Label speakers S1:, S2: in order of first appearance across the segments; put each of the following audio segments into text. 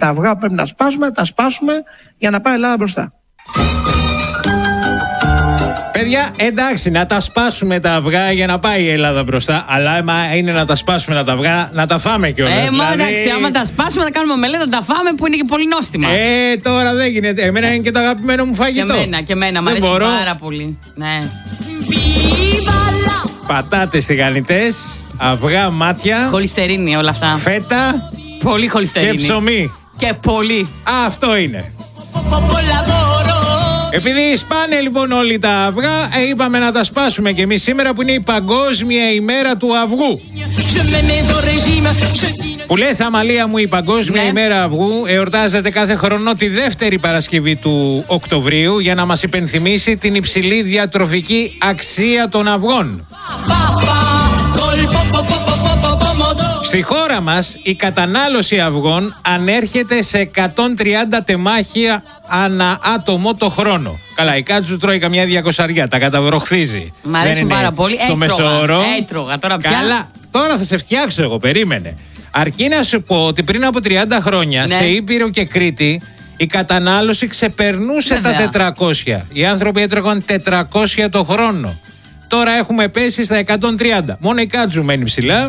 S1: τα αυγά που πρέπει να σπάσουμε, τα σπάσουμε για να πάει η Ελλάδα μπροστά.
S2: Παιδιά, εντάξει, να τα σπάσουμε τα αυγά για να πάει η Ελλάδα μπροστά. Αλλά άμα είναι να τα σπάσουμε τα αυγά, να τα φάμε κιόλας.
S3: Εντάξει, άμα τα σπάσουμε, θα κάνουμε μελέτα, να τα φάμε που είναι και πολύ νόστιμα.
S2: Τώρα δεν γίνεται. Εμένα είναι και το αγαπημένο μου φαγητό.
S3: Και εμένα, μου αρέσει πάρα πολύ. Ναι.
S2: Πατάτες τηγανιτές, αυγά, μάτια.
S3: Χολυστερίνη όλα αυτά.
S2: Φέτα.
S3: Πολύ χολυστερίνη.
S2: Και ψωμί.
S3: Και πολύ.
S2: Αυτό είναι. Επειδή σπάνε λοιπόν όλοι τα αυγά, είπαμε να τα σπάσουμε και εμείς σήμερα που είναι η Παγκόσμια ημέρα του αυγού. Που λες, Αμαλία μου, η Παγκόσμια ημέρα αυγού εορτάζεται κάθε χρόνο τη δεύτερη Παρασκευή του Οκτωβρίου για να μας υπενθυμίσει την υψηλή διατροφική αξία των αυγών. Στη χώρα μας η κατανάλωση αυγών ανέρχεται σε 130 τεμάχια ανά άτομο το χρόνο. Καλά, η Κάτζου τρώει καμιά 200, τα καταβροχθίζει.
S3: Μ' αρέσουν πάρα πολύ.
S2: Στο μεσόωρο.
S3: Έτρωγα τώρα πια.
S2: Καλά, τώρα θα σε φτιάξω εγώ, περίμενε. Αρκεί να σου πω ότι πριν από 30 χρόνια σε Ήπειρο και Κρήτη η κατανάλωση ξεπερνούσε τα 400. Οι άνθρωποι έτρωγαν 400 το χρόνο. Τώρα έχουμε πέσει στα 130. Μόνο η Κάτζου μένει ψηλά.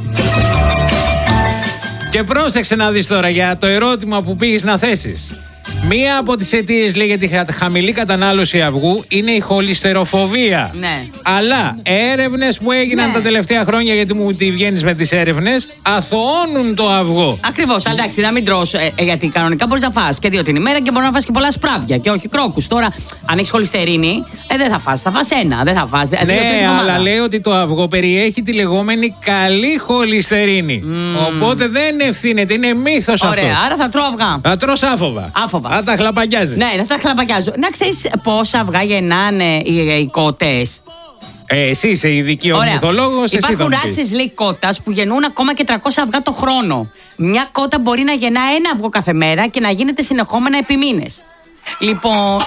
S2: Και πρόσεξε να δεις τώρα για το ερώτημα που πήγες να θέσεις. Μία από τις αιτίες λέει για τη χαμηλή κατανάλωση αυγού είναι η χολυστεροφοβία.
S3: Ναι.
S2: Αλλά έρευνες που έγιναν τα τελευταία χρόνια, γιατί μου τη βγαίνεις με τις έρευνες, αθωώνουν το αυγό.
S3: Ακριβώς, εντάξει, να μην τρως, γιατί κανονικά μπορείς να φας και 2 την ημέρα και μπορείς να φας και πολλά σπράδια και όχι κρόκους. Τώρα, αν έχεις χολυστερίνη, δεν θα φας, θα φας ένα, δεν θα φας.
S2: Ναι, αλλά λέει ότι το αυγό περιέχει τη λεγόμενη καλή χολυστερίνη. Οπότε δεν ευθύνεται, είναι μύθος αυτό.
S3: Ωραία, άρα θα τρώω αυγά.
S2: Θα τρως άφοβα. Θα τα χλαπακιάζεις.
S3: Ναι, θα τα χλαπακιάζω. Να ξέρεις πόσα αυγά γεννάνε οι κότες.
S2: Εσύ είσαι ειδική ορνηθολόγος.
S3: Υπάρχουν ράτσες, λέει, κότας που γεννούν ακόμα και 300 αυγά το χρόνο. Μια κότα μπορεί να γεννά ένα αυγό κάθε μέρα και να γίνεται συνεχόμενα επί μήνες. Λοιπόν.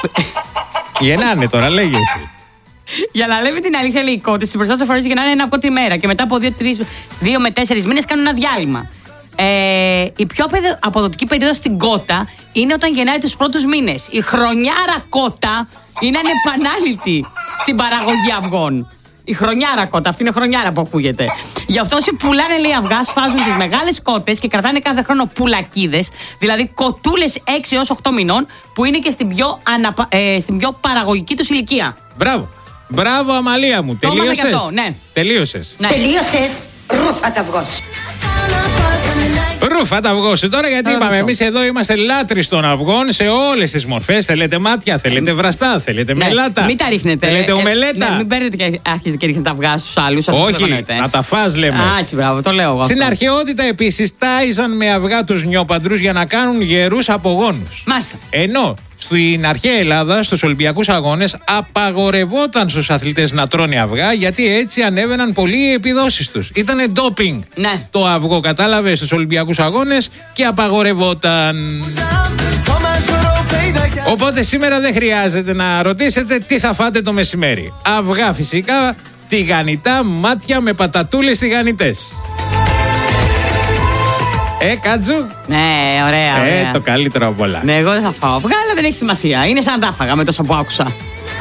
S2: Γεννάνε τώρα, λέγε εσύ.
S3: Για να λέμε την αλήθεια, λέει, οι κότες τις περισσότερες φορές γεννάνε ένα αυγό τη μέρα και μετά από 2 με 4 μήνες κάνουν ένα διάλειμμα. Η πιο αποδοτική περίοδος στην κότα είναι όταν γεννάει τους πρώτους μήνες. Η χρονιάρα κότα είναι ανεπανάληπτη στην παραγωγή αυγών. Η χρονιάρα κότα, αυτή είναι χρονιάρα που ακούγεται. Γι' αυτό όσοι πουλάνε, λέει, αυγά, σφάζουν τις μεγάλες κότες και κρατάνε κάθε χρόνο πουλακίδες, δηλαδή κοτούλες 6 έως 8 μηνών, που είναι και στην πιο παραγωγική τους ηλικία.
S2: Μπράβο. Μπράβο, Αμαλία μου. Τελείωσες.
S3: Ναι.
S2: Τελείωσες.
S3: Ναι.
S4: Τελείωσες. Ρούφα τα αυγός.
S2: Ρούφα τα αυγό σου τώρα, γιατί είπαμε εμείς εδώ είμαστε λάτρεις των αυγών σε όλες τις μορφές. Θέλετε μάτια, θέλετε βραστά, θέλετε μελάτα.
S3: Μην τα ρίχνετε.
S2: Θέλετε ομελέτα.
S3: Μην παίρνετε και αρχίζετε και ρίχνετε αυγά στους άλλους.
S2: Όχι, να τα φας, λέμε.
S3: Έτσι, μπράβο, το λέω εγώ.
S2: Στην αρχαιότητα επίσης τάιζαν με αυγά τους νιόπαντρους για να κάνουν γερούς απογόνους.
S3: Μάλιστα.
S2: Ενώ στην αρχαία Ελλάδα, στους Ολυμπιακούς Αγώνες, απαγορευόταν στους αθλητές να τρώνε αυγά, γιατί έτσι ανέβαιναν πολύ οι επιδόσεις τους. Ήτανε ντόπινγκ το αυγό, κατάλαβες, στους Ολυμπιακούς Αγώνες και απαγορευόταν. Οπότε σήμερα δεν χρειάζεται να ρωτήσετε τι θα φάτε το μεσημέρι. Αυγά φυσικά, τηγανιτά μάτια με πατατούλες τηγανιτές. Κάτζου.
S3: Ναι, ωραία.
S2: Το καλύτερο από όλα.
S3: Ναι, εγώ δεν θα φάω αυγά, αλλά δεν έχει σημασία. Είναι σαν να τα φάγα με τόσα που άκουσα.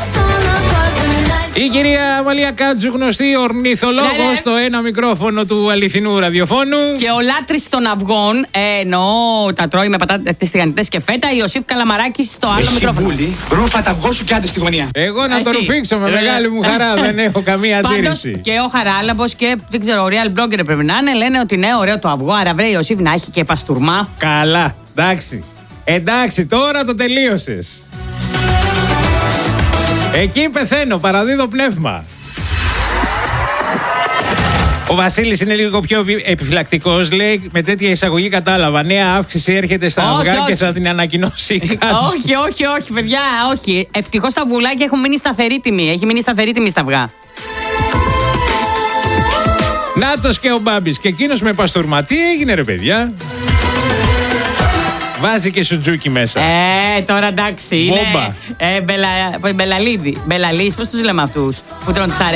S2: Η κυρία Αμαλία Κάτζου, γνωστή ορνηθολόγος, στο ένα μικρόφωνο του αληθινού ραδιοφώνου.
S3: Και ο λάτρης των αυγών, εννοώ τα τρώει με πατάτες τηγανιτές και φέτα, Ιωσήφ Καλαμαράκης στο άλλο μικρόφωνο.
S5: Βούλη, ρούφα τα αυγό σου και άντε στη γωνία.
S2: Εγώ να το ρουφήξω με μεγάλη μου χαρά, δεν έχω καμία αντίρρηση.
S3: Και ο Χαράλαμπος και δεν ξέρω, ο real blogger πρέπει να είναι, λένε ότι ναι, ωραίο το αυγό, άρα βρε Ιωσήφ να έχει και παστούρμα.
S2: Καλά, εντάξει, τώρα το τελείωσες. Εκεί πεθαίνω, παραδίδω πνεύμα. Ο Βασίλης είναι λίγο πιο επιφυλακτικός. Λέει, με τέτοια εισαγωγή κατάλαβα. Νέα αύξηση έρχεται στα αυγά και θα την ανακοινώσει η Κάτζου.
S3: Όχι, παιδιά, όχι. Ευτυχώς τα βουλάκια έχουν μείνει σταθερή τιμή. Έχει μείνει σταθερή τιμή στα αυγά.
S2: Νάτος και ο Μπάμπης. Και εκείνος με παστούρμα. Τι έγινε, ρε παιδιά? Βάζει και σουτζούκι μέσα.
S3: Τώρα εντάξει.
S2: Μπόμπα.
S3: Μπελαλίδη. Μπελαλίδη, πώς τους λέμε αυτούς που τρώνε τους